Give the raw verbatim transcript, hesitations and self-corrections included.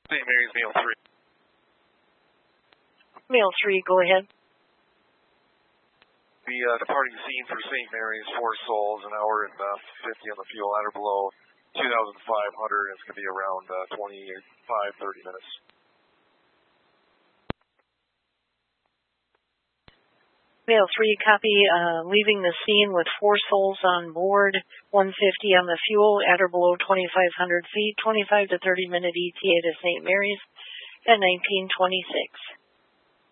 Saint Mary's, Mail three. Mail three, go ahead. The uh, departing scene for Saint Mary's, four souls, an hour and uh, fifty on the fuel, at or below two thousand five hundred. It's going to be around uh, twenty-five, thirty minutes. Mail three, copy, uh, leaving the scene with four souls on board, one fifty on the fuel, at or below twenty-five hundred feet, twenty-five to thirty minute E T A to Saint Mary's at nineteen twenty-six.